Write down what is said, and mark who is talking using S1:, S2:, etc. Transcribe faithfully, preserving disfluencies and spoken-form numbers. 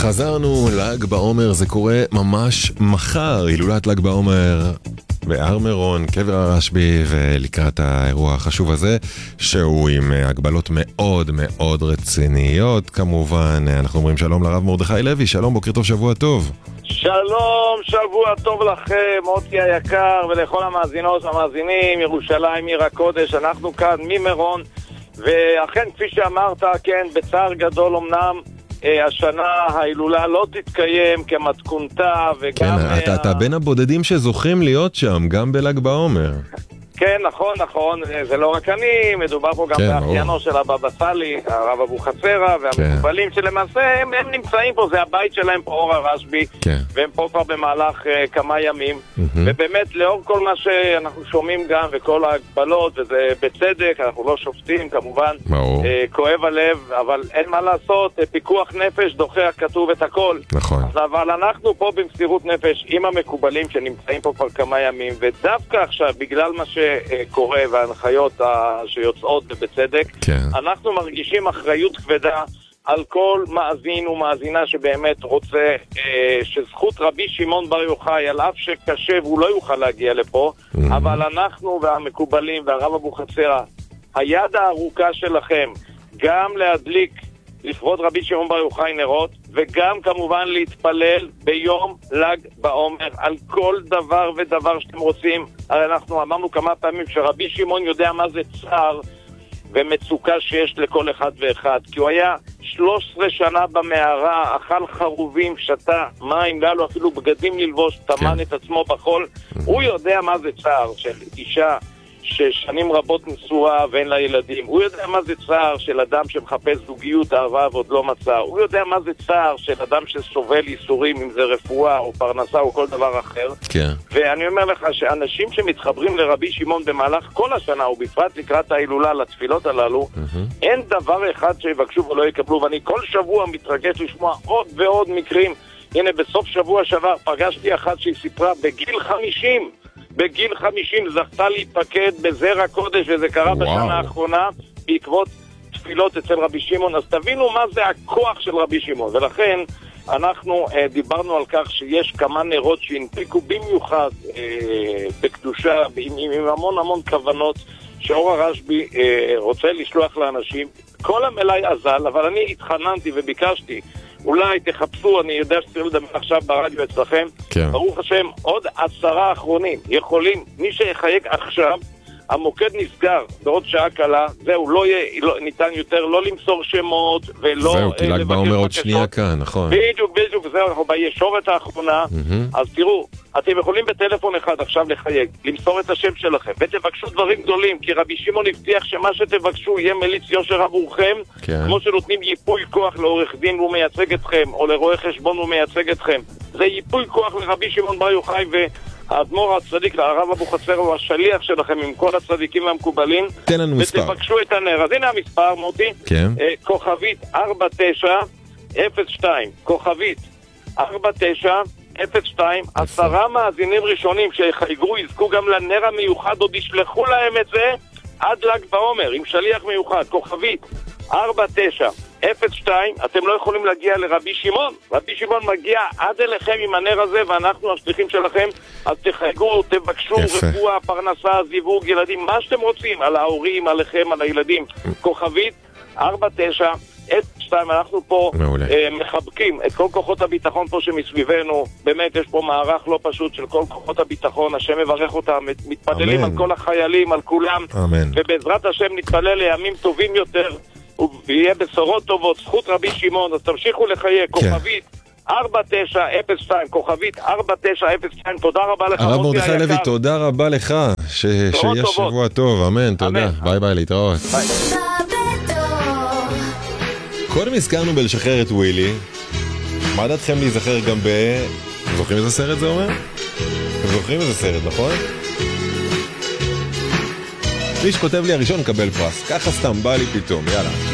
S1: חזרנו, ל"ג בעומר, זה קורה ממש מחר, הילולת ל"ג בעומר בהר מירון, קבר הרשב"י, ולקראת האירוע החשוב הזה, שהוא עם הגבלות מאוד מאוד רציניות, כמובן. אנחנו אומרים שלום לרב מרדכי לוי, שלום, בוקר טוב, שבוע טוב.
S2: שלום, שבוע טוב לכם, מוטי היקר, ולכל המאזינות והמאזינים, ירושלים עיר הקודש, אנחנו כאן ממירון, ואכן כפי שאמרת, כן, בצער גדול אמנם, השנה ההילולה לא תתקיים כמתכונתה, וגם...
S1: כן, אתה, אתה בין הבודדים שזוכים להיות שם, גם בל"ג בעומר.
S2: כן, נכון, נכון, זה לא רק אני, מדובר פה גם כן, באחיינו של הבבא סאלי, הרב אבוחצירא, והמקובלים כן. שלמעשה הם, הם נמצאים פה, זה הבית שלהם פה, אור הרשב"י, כן. והם פה כבר במהלך uh, כמה ימים, mm-hmm. ובאמת לאור כל מה שאנחנו שומעים גם, וכל ההגבלות, וזה בצדק, אנחנו לא שופטים כמובן, uh, כואב הלב, אבל אין מה לעשות, פיקוח נפש דוחה כתוב את הכל.
S1: נכון.
S2: אבל אנחנו פה במסירות נפש עם המקובלים שנמצאים פה כבר כמה ימים, ודווקא עכשיו, בגלל מה ש... קורה וההנחיות שיוצאות ובצדק, כן. אנחנו מרגישים אחריות כבדה על כל מאזין ומאזינה שבאמת רוצה אה, שזכות רבי שמעון בר יוחאי, על אף שקשה והוא לא יוכל להגיע לפה, mm-hmm. אבל אנחנו והמקובלים והרב אבוחצירא, היד הארוכה שלכם גם להדליק לכבוד רבי שמעון בר יוחאי נרות, וגם כמובן להתפלל ביום ל"ג בעומר על כל דבר ודבר שאתם רוצים. הרי אנחנו אמרנו כמה פעמים שרבי שמעון יודע מה זה צער ומצוקה שיש לכל אחד ואחד, כי הוא היה שלוש עשרה שנה במערה, אכל חרובים, שתה מים, לא לו אפילו בגדים ללבוש, תמן את עצמו בחול. הוא יודע מה זה צער של אישה ששנים רבות נשואה ואין לה ילדים. הוא יודע מה זה צער של אדם שמחפש זוגיות, אהבה ועוד לא מצא. הוא יודע מה זה צער של אדם שסובל איסורים, אם זה רפואה או פרנסה או כל דבר אחר.
S1: כן.
S2: ואני אומר לך שאנשים שמתחברים לרבי שמעון במהלך כל השנה, ובפרט לקראת ההילולה לתפילות הללו, mm-hmm. אין דבר אחד שיבקשו ולא יקבלו. ואני כל שבוע מתרגש לשמוע עוד ועוד מקרים. הנה, בסוף שבוע שעבר פגשתי אחת שהיא סיפרה בגיל חמישים, בגיל חמישים זכתה להתפקד בזרע הקודש, וזה קרה וואו. בשנה האחרונה בעקבות תפילות אצל רבי שמעון. אז תבינו מה זה הכוח של רבי שמעון, ולכן אנחנו אה, דיברנו על כך שיש כמה נרות שהנפיקו במיוחד אה, בקדושה, עם, עם, עם המון המון כוונות שאור הרשב"י אה, רוצה לשלוח לאנשים. כל המלאי אזל, אבל אני התחננתי וביקשתי, אולי תחפשו, אני יודע שצריך לדבר עכשיו ברדיו אצלכם, כן. ברוך השם, עוד עשרה אחרונים יכולים, מי שיחייק עכשיו, המוקד נסגר בעוד שעה קלה, זהו, לא יהיה, לא, ניתן יותר לא למסור שמות, ולא...
S1: זהו, כי ל"ג בעומר עוד שנייה כאן, נכון.
S2: בדיוק, בדיוק, זהו, אנחנו בישורת האחרונה, mm-hmm. אז תראו, אתם יכולים בטלפון אחד עכשיו לחייג, למסור את השם שלכם, ותבקשו דברים גדולים, כי רבי שמעון הבטיח שמה שתבקשו יהיה מליץ יושר עבורכם, כן. כמו שנותנים ייפוי כוח לעורך דין והוא מייצג אתכם, או לרואה חשבון והוא מייצג אתכם. זה ייפוי כוח לרבי שמעון בר יוחאי, והאדמו"ר הצדיק, הרב אבוחצירא, הוא השליח שלכם עם כל הצדיקים והמקובלים.
S1: תן לנו מספר.
S2: ותבקשו את הנר. אז הנה המספר, מוטי.
S1: כן.
S2: כוכבית ארבע תשע אפס שתיים. כוכבית ארבע תשע אפס שתיים. עשרה מאזינים ראשונים שיחייגו, יזכו גם לנר המיוחד, עוד ישלחו להם את זה עד ל"ג בעומר, עם שליח מיוחד. כוכבית ארבע תשע אפס שתיים. אתם לא יכולים להגיע לרבי שמעון, רבי שמעון מגיע עד אליכם עם הנר הזה, ואנחנו השליחים שלכם. אז תחייגו, תבקשו רפואה, פרנסה, זיווג, ילדים, מה שאתם רוצים, על ההורים, עליכם, על הילדים. כוכבית ארבע תשע אפס שתיים. אנחנו פה אה, מחבקים את כל כוחות הביטחון פה שמסביבנו. באמת יש פה מערך לא פשוט של כל כוחות הביטחון, השם מברך אותם, מתפללים אמן. על כל החיילים, על כולם,
S1: אמן.
S2: ובעזרת השם נתפלל לימים טובים יותר, ויהיה בשורות טובות, זכות רבי שמעון. אז תמשיכו לחייג, כוכבית ארבע תשע אפס שתיים, כוכבית ארבע תשע אפס שתיים. תודה רבה לך
S1: הרב מרדכי לוי, תודה רבה לך, שיש שבוע טוב, אמן, תודה, ביי ביי, להתראות. קודם הזכרנו בלשחרר את ווילי, מה דעתכם להיזכר גם ב... זוכרים איזה סרט זה אומר? אתם זוכרים איזה סרט, נכון? מי שכותב לי הראשון מקבל פרס, ככה סתם בא לי פתאום, יאללה.